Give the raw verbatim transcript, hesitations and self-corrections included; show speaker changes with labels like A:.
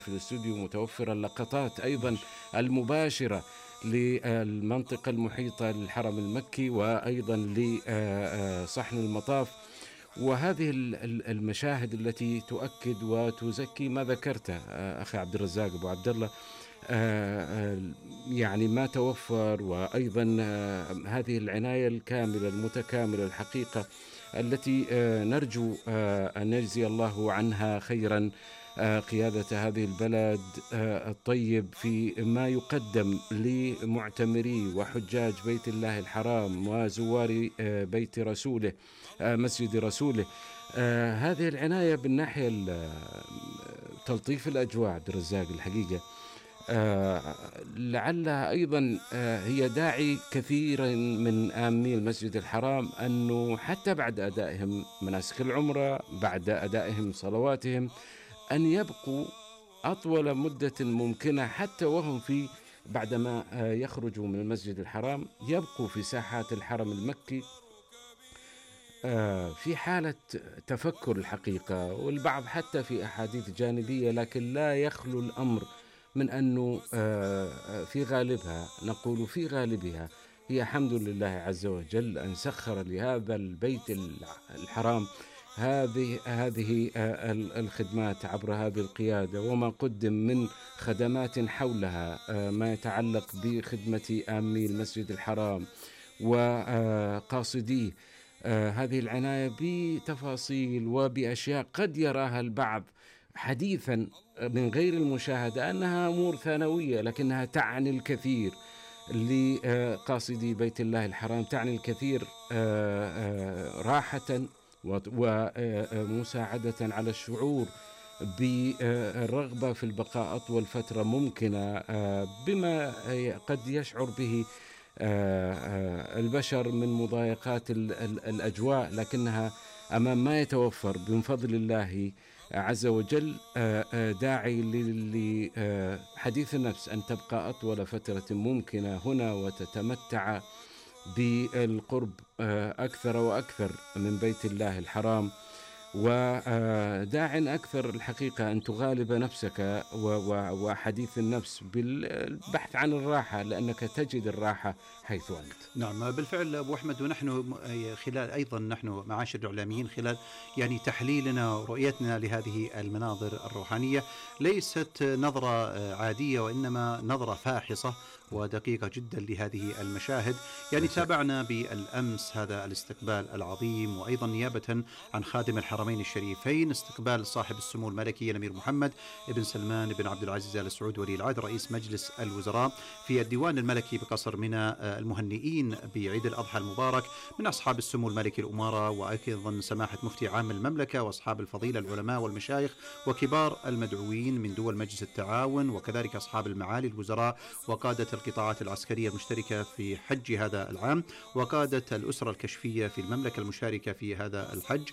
A: في الاستوديو متوفرة اللقطات أيضا المباشرة للمنطقة المحيطة للحرم المكي وأيضا لصحن المطاف، وهذه المشاهد التي تؤكد وتزكي ما ذكرته أخي عبد الرزاق أبو عبد الله، يعني ما توفر، وأيضا هذه العناية الكاملة المتكاملة الحقيقة التي نرجو أن يجزي الله عنها خيرا قيادة هذه البلد الطيب في ما يقدم لمعتمري وحجاج بيت الله الحرام وزوار بيت رسوله مسجد رسوله. هذه العناية بالناحية تلطيف الأجواء عبد الرزاق الحقيقة لعلها أيضا هي داعي كثيرا من آمني المسجد الحرام أنه حتى بعد أدائهم مناسك العمرة، بعد أدائهم صلواتهم، أن يبقوا أطول مدة ممكنة حتى وهم في بعدما يخرجوا من المسجد الحرام يبقوا في ساحات الحرم المكي في حالة تفكر الحقيقة، والبعض حتى في أحاديث جانبية، لكن لا يخلو الأمر من أنه في غالبها، نقول في غالبها، هي حمد لله عز وجل أن سخر لهذا البيت الحرام هذه هذه الخدمات عبر هذه القيادة، وما قدم من خدمات حولها ما يتعلق بخدمة آمني المسجد الحرام وقاصديه. هذه العناية بتفاصيل وبأشياء قد يراها البعض حديثا من غير المشاهدة أنها أمور ثانوية، لكنها تعني الكثير لقاصدي بيت الله الحرام، تعني الكثير راحة ومساعدة على الشعور بالرغبة في البقاء أطول فترة ممكنة بما قد يشعر به البشر من مضايقات الأجواء، لكنها أمام ما يتوفر من فضل الله عز وجل داعي لحديث النفس أن تبقى أطول فترة ممكنة هنا وتتمتع بالقرب أكثر وأكثر من بيت الله الحرام، وداع أكثر الحقيقة أن تغالب نفسك وحديث النفس بالبحث عن الراحة، لأنك تجد الراحة حيث أنت.
B: نعم بالفعل أبو أحمد، ونحن خلال أيضا نحن معاشر الإعلاميين خلال يعني تحليلنا ورؤيتنا لهذه المناظر الروحانية ليست نظرة عادية، وإنما نظرة فاحصة ودقيقة جدا لهذه المشاهد. يعني تابعنا بالأمس هذا الاستقبال العظيم، وأيضا نيابة عن خادم الحرمين الشريفين استقبال صاحب السمو الملكي الأمير محمد بن سلمان بن عبد العزيز آل سعود ولي العهد رئيس مجلس الوزراء في الديوان الملكي بقصر منى، المهنئين بعيد الأضحى المبارك من أصحاب السمو الملكي الأمراء، وأيضا سماحة مفتي عام المملكة وأصحاب الفضيلة العلماء والمشايخ وكبار المدعوين من دول مجلس التعاون، وكذلك أصحاب المعالي الوزراء وقادة القطاعات العسكرية المشتركة في حج هذا العام، وقادة الأسرة الكشفية في المملكة المشاركة في هذا الحج،